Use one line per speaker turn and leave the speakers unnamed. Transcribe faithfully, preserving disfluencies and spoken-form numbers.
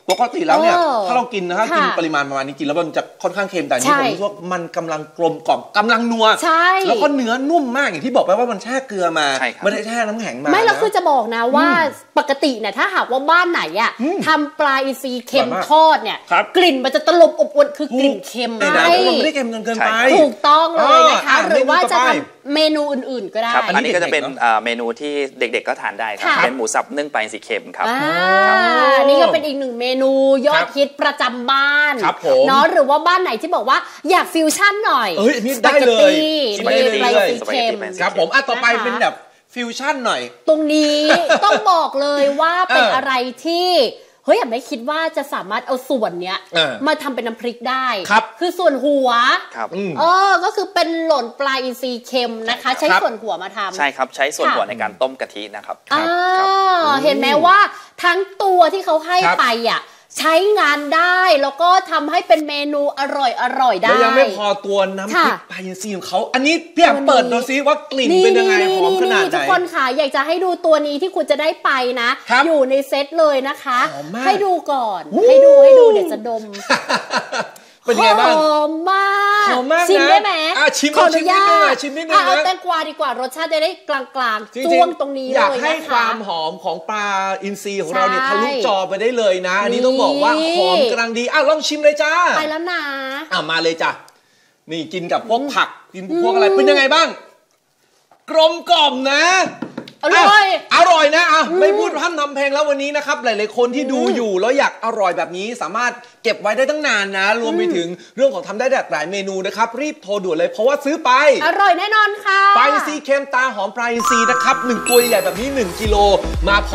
ปกติแล้วเนี่ยถ้าเรากินนะถ้ากินปริมาณประมาณนี้กินแล้วมันจะค่อนข้างเค็มแต่นี่ผมรู้สึกว่ามันกำลังกลมกล่อมกำลังนัวแล้วก็เนื้อนุ่มมากอย่างที่บอกไปว่ามันแช่เกลือมาไม่ได้แช่น้ำแข็งมา
ไม่แล้วคือจะบอกนะว่าปกติเนี่ยถ้าหากว่าบ้านไหนอ่ะทำปลาอินทรีเค็มทอดเนี่ยกลิ่นมันจะตลบอบอวนคือกลิ่นเค็ม
ไงมันไม่ได้เค็มเกินไป
ถูกต้องเลยนะคะหรือว่าจะทำเมนูอื่นๆก็ได้
อันนี้ก็จะเป็นเมนูที่เด็กๆก็ทานได้ครับเป็นหมูสับนึ่งปลาอินทรีเค็มครับ
อันนี้ก็เป็นอีกหนึ่งเมนูยอดฮิตประจำบ้านเนาะหรือว่าบ้านไหนที่บอกว่าอยากฟิวชั่นหน่อย
เอ้ยนี่ได้เลย
สปาเกตตี้
สปาเกตตี้ครับผมอ่ะต่อไปเป็นแบบฟิวชั่นหน่อย
ตรงนี้ต้องบอกเลยว่าเป็นอะไรที่เฮ้ยอย่าไม่คิดว่าจะสามารถเอาส่วนเนี้ยมาทำเป็นน้ำพริกได้คือส่วนหัวเออก็คือเป็นหล่นปลาอินทรีเค็มนะคะใช้ส่วนหัวมาทำ
ใช่ครับใช้ส่วนหัวในการต้มกะทินะครับ
เห็นไหมว่าทั้งตัวที่เขาให้ไปอ่ะใช้งานได้แล้วก็ทำให้เป็นเมนูอร่อยอร่อยได้
แล้วยังไม่พอตัวน้ำพริกปลาอินทรีของเขาอันนี้พี่อยากเปิดดูซิว่ากลิ่นเป็นยังไงหอมขนาดไหน
ทุกคนค่ะอยากจะให้ดูตัวนี้ที่คุณจะได้ไปนะอยู่ในเซตเลยนะคะให้ดูก่อนให้ดูให้ดูเดี๋ยวจะดม
เป็นไงบ้าง
หอมมาก
หอมมากนะ
ชิมได้ไหม
ชิมขออนุญาตชิมนิดนึงนะ
เอาแตงกวาดีกว่ารสชาติจะได้กลางๆจ้วงตรงนี้เลย
อยากให้ความหอมของปลาอินทรีของเราเนี่ยทะลุจอไปได้เลยนะอันนี้ต้องบอกว่าหอมกำลังดีอ้าวลองชิมเลยจ้า
ไปแล้วนะ
อ่ะมาเลยจ้ะนี่กินกับพวกผักกินพวกอะไรเป็นยังไงบ้างกลมกล่อมนะ
อร่อย
อร่อยนะอ่ะไม่พูดพร่ำทำเพลงแล้ววันนี้นะครับหลายๆคนที่ดูอยู่แล้วอยากอร่อยแบบนี้สามารถเก็บไว้ได้ตั้งนานนะรวมไปถึงเรื่องของทำได้หลายเมนูนะครับรีบโทรด่วนเลยเพราะว่าซื้อไป
อร่อยแน่นอนค่ะ
ปลาอินทรีเค็มตาหอมปลาอินทรีนะครับหนึ่งตัวใหญ่แบบนี้หนึ่งกิโลมา